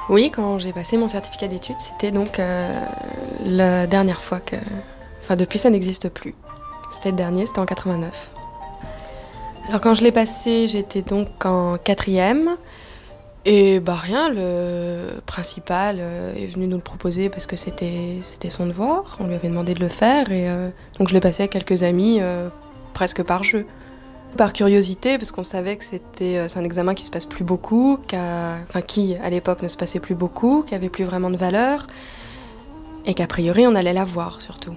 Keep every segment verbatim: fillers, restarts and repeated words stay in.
Oui, quand j'ai passé mon certificat d'études, c'était donc euh, la dernière fois que... Enfin, depuis, ça n'existe plus. C'était le dernier, c'était en quatre-vingt-neuf. Alors quand je l'ai passé, j'étais donc en quatrième. Et bah rien, le principal euh, est venu nous le proposer parce que c'était, c'était son devoir. On lui avait demandé de le faire et euh, donc je l'ai passé avec quelques amis euh, presque par jeu. Par curiosité, parce qu'on savait que c'était, euh, c'est un examen qui se passe plus beaucoup, qu'à, enfin qui à l'époque ne se passait plus beaucoup, qui avait plus vraiment de valeur et qu'a priori on allait l'avoir surtout.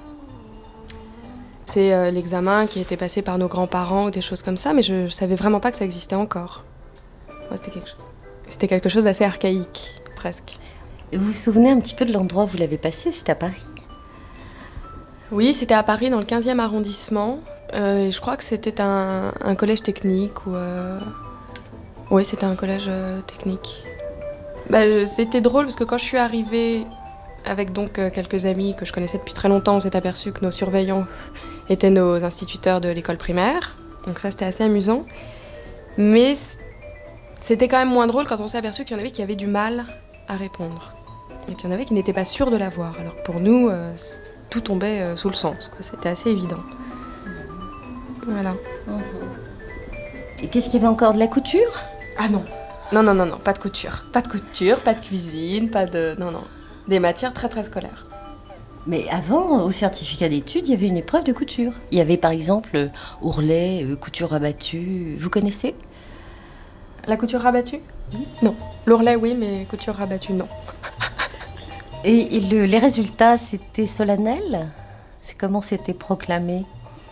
C'est euh, l'examen qui a été passé par nos grands-parents ou des choses comme ça, mais je, je savais vraiment pas que ça existait encore. Ouais, c'était quelque chose. C'était quelque chose d'assez archaïque, presque. Vous vous souvenez un petit peu de l'endroit où vous l'avez passé? C'était à Paris? Oui, c'était à Paris, dans le quinzième arrondissement. Euh, et je crois que c'était un, un collège technique. Ou euh... Oui, c'était un collège euh, technique. Bah, je- c'était drôle parce que quand je suis arrivée avec donc euh, quelques amis que je connaissais depuis très longtemps, on s'est aperçu que nos surveillants étaient nos instituteurs de l'école primaire. Donc ça, c'était assez amusant. Mais c'était quand même moins drôle quand on s'est aperçu qu'il y en avait qui avaient du mal à répondre. Et puis il y en avait qui n'étaient pas sûrs de l'avoir. Alors que pour nous, euh, tout tombait euh, sous le sens, quoi. C'était assez évident. Voilà. Et qu'est-ce qu'il y avait encore? De la couture? Ah non. Non, non, non, non, pas de couture. Pas de couture, pas de cuisine, pas de... Non, non. Des matières très, très scolaires. Mais avant, au certificat d'études, il y avait une épreuve de couture. Il y avait par exemple euh, ourlet, euh, couture rabattue. Vous connaissez? La couture rabattue? Non. L'ourlet, oui, mais couture rabattue, non. Et, et le- les résultats, c'était solennel? C'est comment c'était proclamé?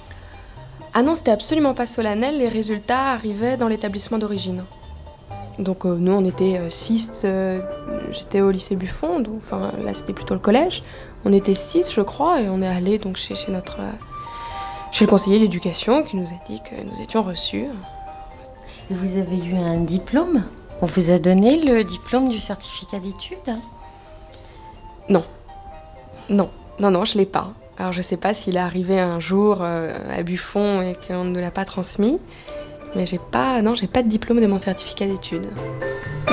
Ah non, c'était absolument pas solennel. Les résultats arrivaient dans l'établissement d'origine. Donc euh, nous, on était euh, six. euh, J'étais au lycée Buffon, donc, enfin là c'était plutôt le collège. On était six, je crois, et on est allé donc chez, chez notre euh, chez le conseiller d'éducation qui nous a dit que nous étions reçus. Et vous avez eu un diplôme? On vous a donné le diplôme du certificat d'études? Non, non, non, non, je l'ai pas. Alors je sais pas s'il est arrivé un jour euh, à Buffon et qu'on ne l'a pas transmis, mais j'ai pas, non, j'ai pas de diplôme de mon certificat d'études.